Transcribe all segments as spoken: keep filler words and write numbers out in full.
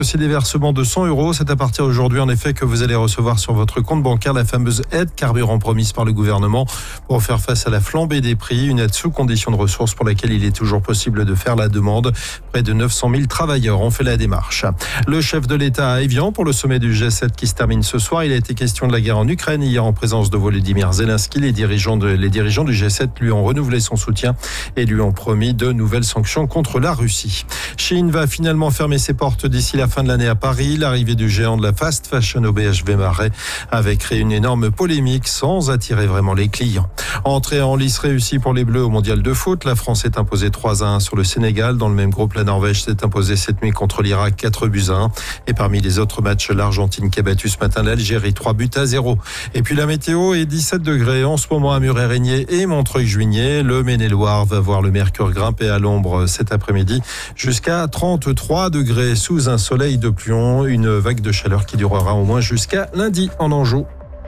Aussi des versements de cent euros. C'est à partir d'aujourd'hui, en effet, que vous allez recevoir sur votre compte bancaire la fameuse aide carburant promise par le gouvernement pour faire face à la flambée des prix. Une aide sous condition de ressources pour laquelle il est toujours possible de faire la demande. Près de neuf cent mille travailleurs ont fait la démarche. Le chef de l'État à Évian pour le sommet du G sept qui se termine ce soir. Il a été question de la guerre en Ukraine hier en présence de Volodymyr Zelensky. Les dirigeants, de, les dirigeants du G sept lui ont renouvelé son soutien et lui ont promis de nouvelles sanctions contre la Russie. Shein va finalement fermer ses portes d'ici la fin de l'année à Paris. L'arrivée du géant de la fast fashion au B H V Marais avait créé une énorme polémique sans attirer vraiment les clients. Entrée en lice réussie pour les Bleus au mondial de foot. La France est imposée trois à un sur le Sénégal. Dans le même groupe, la Norvège s'est imposée cette nuit contre l'Irak quatre buts à un. Et parmi les autres matchs, l'Argentine qui a battu ce matin l'Algérie trois buts à zéro. Et puis la météo est dix-sept degrés en ce moment à Muret-Régnier et Montreuil-Juigné. Le Maine-et-Loire va voir le mercure grimper à l'ombre cet après-midi jusqu'à trente-trois degrés sous un soleil de plomb. Une vague de chaleur qui durera au moins jusqu'à lundi en Anjou.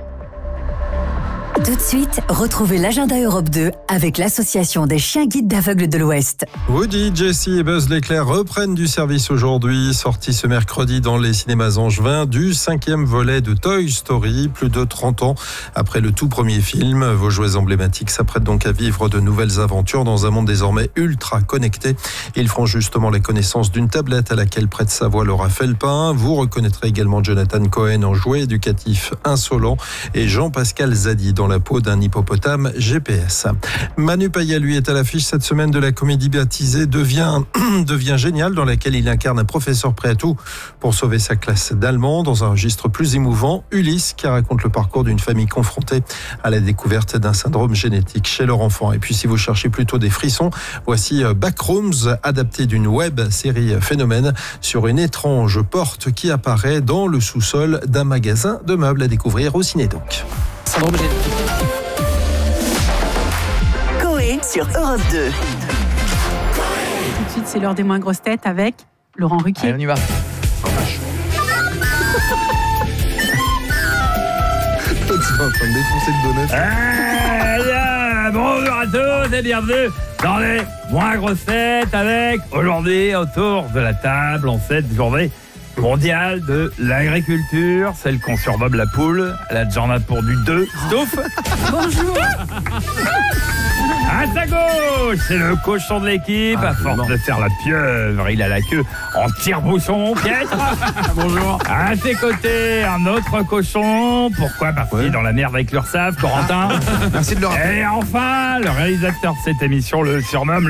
Tout de suite, retrouvez l'agenda Europe deux avec l'association des chiens guides d'aveugles de l'Ouest. Woody, Jessie et Buzz l'éclair reprennent du service aujourd'hui. Sorti ce mercredi dans les cinémas angevins du cinquième volet de Toy Story, plus de trente ans après le tout premier film. Vos jouets emblématiques s'apprêtent donc à vivre de nouvelles aventures dans un monde désormais ultra connecté. Ils feront justement la connaissance d'une tablette à laquelle prête sa voix Laura Felpin. Vous reconnaîtrez également Jonathan Cohen en jouet éducatif insolent et Jean-Pascal Zadi dans la peau d'un hippopotame G P S. Manu Payet, lui, est à l'affiche cette semaine de la comédie baptisée Devient, devient génial, dans laquelle il incarne un professeur prêt à tout pour sauver sa classe d'allemand. Dans un registre plus émouvant, Ulysse, qui raconte le parcours d'une famille confrontée à la découverte d'un syndrome génétique chez leur enfant. Et puis si vous cherchez plutôt des frissons, voici Backrooms, adapté d'une web série Phénomène sur une étrange porte qui apparaît dans le sous-sol d'un magasin de meubles, à découvrir au ciné donc. Syndrome génétique. Coé sur Europe deux. Tout de suite, c'est l'heure des moins grosses têtes avec Laurent Ruquier. Allez, on y va. Toi, tu es en train de défoncer le donut. Ah, yeah. Bonjour à tous et bienvenue dans les moins grosses têtes avec aujourd'hui autour de la table en cette journée mondiale de l'agriculture, celle qu'on surnomme la poule. Elle a déjà en a pour du deux. Stouff. Bonjour. À sa gauche, c'est le cochon de l'équipe. Ah, à force non. de faire la pieuvre, il a la queue en tire-bouchon. Piètre. Bonjour. À ses côtés, un autre cochon. Pourquoi? Parce qu'il est dans la merde avec l'Ursaf, Corentin. Merci de le rappeler. Et enfin, le réalisateur de cette émission le surnomme